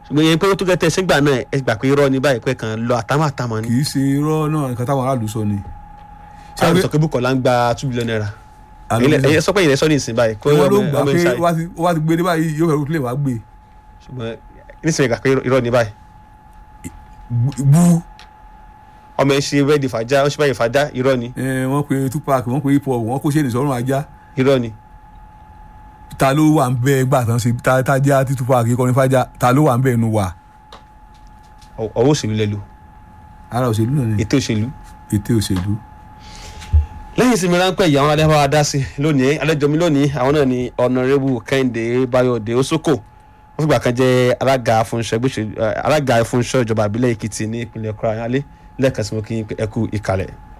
ṣùgbọ́n yẹn pé ó tó gẹ́tẹ́ sígbà náà ẹ gbà pé irọ́ ni báyìí pé kan lọ àtàmàtàmọ́ ni. kì í ṣe irọ́ náà nǹkan táwọn aráàlú sọ ni. àwọn sọ pé Bùkọ́lá ń gba $2 billion. ẹ̀yẹ sọ pé ìrẹsì sọ ní ìsìn báyìí. wọ́n ló gbà pé wá ti gbé ní báyìí yóò fẹ́ lè wá gbé. ṣùgbọ́n nísìnyí gbà pé irọ́ ni báyìí. bú. ọmọ ẹ ṣe wẹ́ẹ̀dì fàájà ó ṣe báyìí fàájà irọ́ ni. wọ́n pe Tupac wọ́n pe hip hop wọ́n kó ṣéènì sọ́run ajá. irọ́ ni. ta ló wà ń bẹ gbà tán ṣe ta jẹ́ tí Tupac kọrin fàájà ta ló wà ń bẹ nu wà. ọwọ́ òṣèlú lẹ́lu. ara òṣèlú náà ni. ètò òṣèlú. ètò òṣèlú. lẹ́yìn ìsinmi ráńpẹ́ yìí àwọn adébáwá dá sí lónìí àlejò mi lónìí àwọn náà ni Honorable Kẹ́hìndé Báyọ̀dé Òsókò wọ́n fìgbà kan jẹ́ alága fúnṣọ́ ìjọba ìbílẹ̀ Èkìtì ní ìpínlẹ̀ Kwara lẹ́ẹ̀kan sí mo kí ẹ kú ìkàlẹ̀.